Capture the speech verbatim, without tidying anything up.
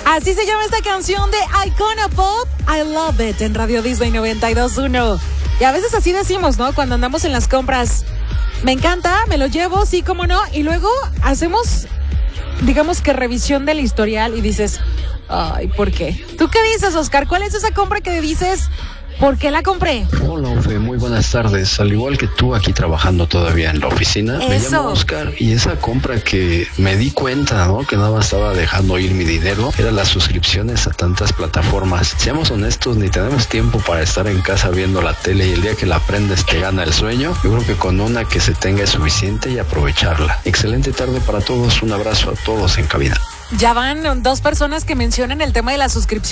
Así se llama esta canción de Icona Pop, I Love It, en Radio Disney noventa y dos punto uno. Y a veces así decimos, ¿no? Cuando andamos en las compras, me encanta, me lo llevo, sí, cómo no. Y luego hacemos, digamos que revisión del historial y dices, ay, ¿por qué? ¿Tú qué dices, Oscar? ¿Cuál es esa compra que dices, ¿por qué la compré? Hola, Ofe, muy buenas tardes. Al igual que tú aquí trabajando todavía en la oficina, Eso. me llamo Oscar y esa compra que me di cuenta, ¿no? Que nada más estaba dejando ir mi dinero, eran las suscripciones a tantas plataformas. Seamos honestos, ni tenemos tiempo para estar en casa viendo la tele y el día que la prendes te gana el sueño. Yo creo que con una que se tenga es suficiente y aprovecharla. Excelente tarde para todos, un abrazo a todos en cabina. Ya van dos personas que mencionan el tema de la suscripción.